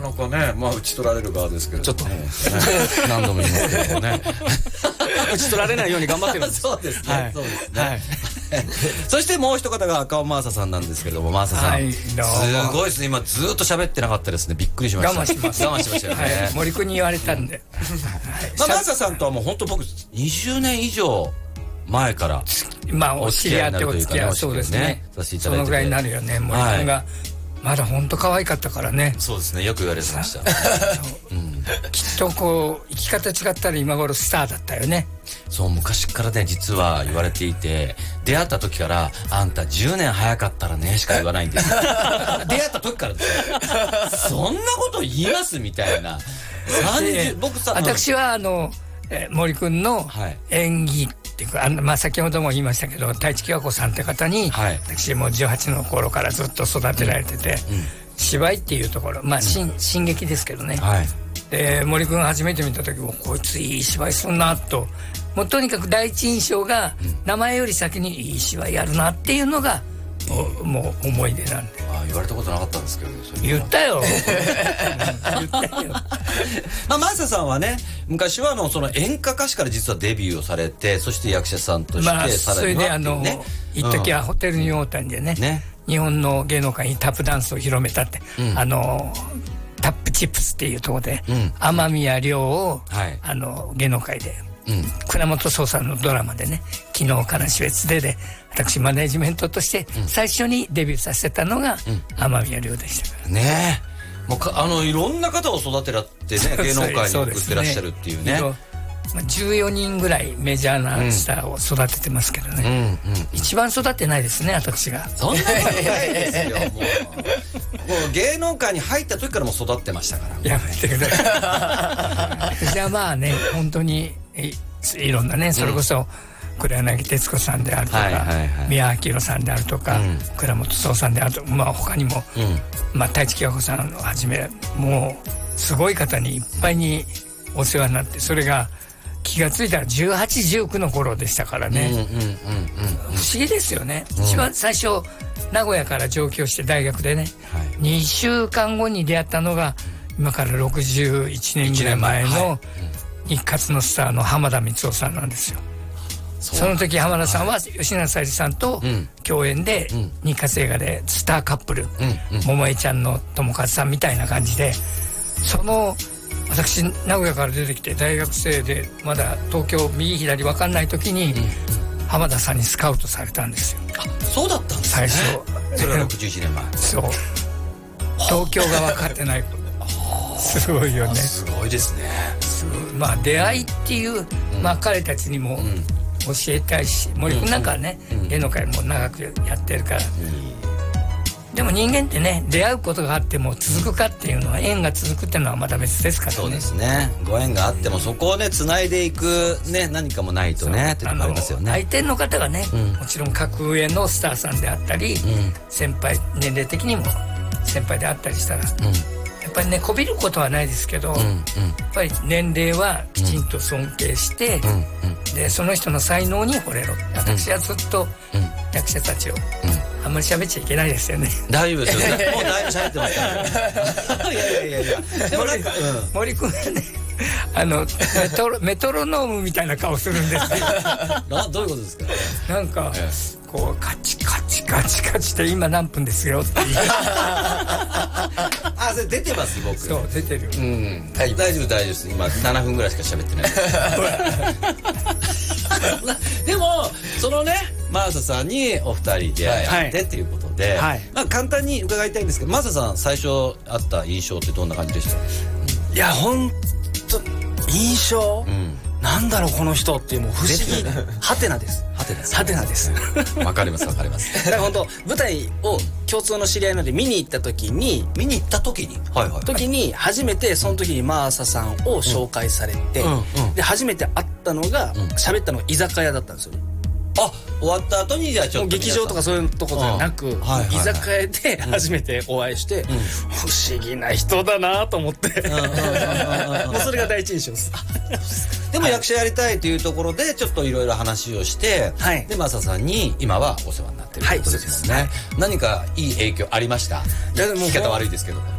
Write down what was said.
なかね、まあ打ち取られる側ですけど、 ちょっと何度も言いますけどね打ち取られないように頑張ってるんです。 そうですね、 はい、 そうですね、 はい、 そしてもう一方が赤尾真麻さんなんですけども、真麻さん、はい、すごいですね。今ずっと喋ってなかったですね。びっくりしました。 我慢します。 我慢しましたよね、 はい、森君に言われたんで、 真麻さんとはもう本当僕20年以上前からまあお知り合ってお付き合い、そうですね、 させていただいてて、 そのぐらいになるよね。森君がまだ本当可愛かったからね。 そうですね、よく言われてましたきっとこう生き方違ったら今頃スターだったよね。 そう、昔からね実は言われていて、出会った時からあんた10年早かったらねしか言わないんですよ出会った時からですよそんなこと言いますみたいな。僕さ、 私は森君の演技っていうか、まあ、先ほども言いましたけど太一喜和子さんって方に、はい、私も18の頃からずっと育てられてて、芝居っていうところ、まあ新劇ですけどね、はい、で森君が初めて見た時もこいついい芝居するなと、もうとにかく第一印象が名前より先にいい芝居やるなっていうのがもう思い出なんで。 言われたことなかったんですけどね。 言ったよ言ったよまあ真麻さんはね、昔はその演歌歌手から実はデビューをされて、そして役者さんとして、 まあ、それで一時はホテルニューオータニでね、日本の芸能界にタップダンスを広めたって、タップチップスっていうところで、天宮亮を、芸能界で、倉本壮さんのドラマでね、昨日からし別で私マネジメントとして最初にデビューさせたのが天宮亮でしたからね。もういろんな方を育てらってね芸能界に送ってらっしゃるっていうね。 14人ぐらいメジャーなスターを育ててますけどね、一番育てないですね私が。 そんなことないですよもう芸能界に入った時からもう育ってましたから。 やめてくださいじゃあまあね、本当にいろんなね、それこそ黒柳徹子さんであるとか、宮明さんであるとか、倉本壮さんであるとか、まあ他にも、まあ太一喜和子さんをはじめ、もうすごい方にいっぱいにお世話になって、それが気がついたら18、19の頃でしたからね。不思議ですよね。一番最初名古屋から上京して大学でね、2週間後に出会ったのが今から61年ぐらい前の日活のスターの浜田光夫さんなんですよ。その時浜田さんは吉永小百合さんと共演で日活映画でスターカップル、桃江ちゃんの友和さんみたいな感じで、私名古屋から出てきて大学生でまだ東京右左分かんない時に浜田さんにスカウトされたんですよ。 そうだったんですね。 最初それは61年前。 そう、東京が分かってないすごいよね。 すごいですね。 まあ出会いっていう、まあ彼たちにも教えたいし、森君なんかはね、芸能界も長くやってるから、でも人間ってね、出会うことがあっても続くかっていうのは、縁が続くっていうのはまた別ですからね。 そうですね。ご縁があってもそこをね繋いでいくね、何かもないとねっていうのがありますよね。 相手の方がね、もちろん格上のスターさんであったり、先輩、年齢的にも先輩であったりしたら、やっぱりねこびることはないですけど、やっぱり年齢はきちんと尊敬して、でその人の才能に惚れろ。私はずっと役者たちをあんまり喋っちゃいけないですよね。 大丈夫ですよね。もうだいぶ喋ってますからいやでもなんか、 森君はねメトロノームみたいな顔するんですよどういうことですか。 なんかこうカチカチカチカチって今何分ですよっていうそれ出てます僕。 そう出てる。 大丈夫です今7分ぐらいしか喋ってないでもそのね真麻さんにお二人でやってっていうことで、まあ簡単に伺いたいんですけど、真麻さん最初あった印象ってどんな感じでした？ いや本当印象、なんだろうこの人っていう、もう不思議ハテナです。ハテナです。 わかりますわかります。 だから本当舞台を共通の知り合いので見に行った時に初めてその時に真麻さんを紹介されて、で初めて会ったのが喋ったのが居酒屋だったんですよね。 終わった後にじゃあちょっと劇場とかそういうとこじゃなく、居酒屋で初めてお会いして、不思議な人だなと思ってもうそれが第一印象です。 でも役者やりたいというところでちょっといろいろ話をして、で真麻さんに今はお世話になってるということですもんね。何かいい影響ありました？聞き方悪いですけど。